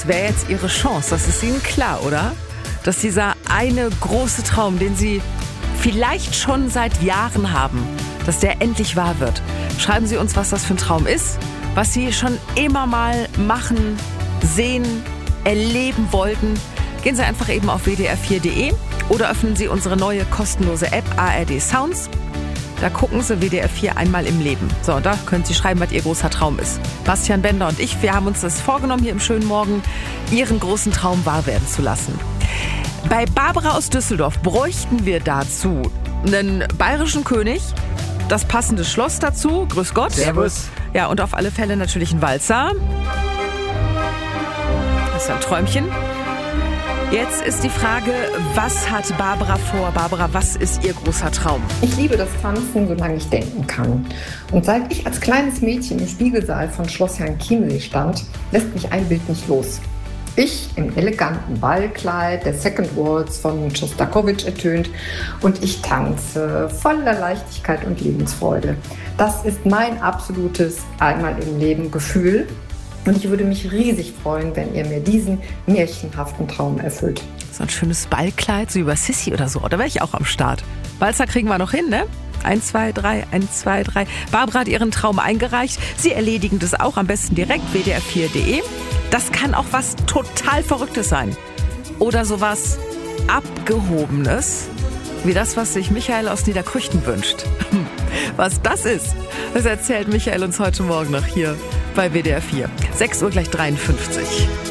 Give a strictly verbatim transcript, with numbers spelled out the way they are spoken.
das wäre jetzt Ihre Chance. Das ist Ihnen klar, oder? Dass dieser eine große Traum, den Sie vielleicht schon seit Jahren haben, dass der endlich wahr wird. Schreiben Sie uns, was das für ein Traum ist, was Sie schon immer mal machen, sehen, erleben wollten. Gehen Sie einfach eben auf w d r vier punkt d e oder öffnen Sie unsere neue kostenlose App A R D Sounds. Da gucken Sie W D R vier einmal im Leben. So, da können Sie schreiben, was Ihr großer Traum ist. Bastian Bender und ich, wir haben uns das vorgenommen, hier im schönen Morgen Ihren großen Traum wahr werden zu lassen. Bei Barbara aus Düsseldorf bräuchten wir dazu einen bayerischen König, das passende Schloss dazu, grüß Gott. Servus. Ja, und auf alle Fälle natürlich ein Walzer. Das ist ein Träumchen. Jetzt ist die Frage, was hat Barbara vor? Barbara, was ist ihr großer Traum? Ich liebe das Tanzen, solange ich denken kann. Und seit ich als kleines Mädchen im Spiegelsaal von Schloss Herrn Chiemsee stand, lässt mich ein Bild nicht los. Ich im eleganten Ballkleid, der Second Waltz von Schostakowitsch ertönt und ich tanze voller Leichtigkeit und Lebensfreude. Das ist mein absolutes einmal im Leben Gefühl. Und ich würde mich riesig freuen, wenn ihr mir diesen märchenhaften Traum erfüllt. So ein schönes Ballkleid, so über Sissi oder so. Da wäre ich auch am Start. Walzer kriegen wir noch hin, ne? Eins, zwei, drei, eins, zwei, drei. Barbara hat ihren Traum eingereicht. Sie erledigen das auch am besten direkt, w d r vier punkt d e. Das kann auch was total Verrücktes sein. Oder sowas Abgehobenes, wie das, was sich Michael aus Niederkrüchten wünscht. Was das ist, das erzählt Michael uns heute Morgen noch hier bei W D R vier. sechs Uhr gleich dreiundfünfzig.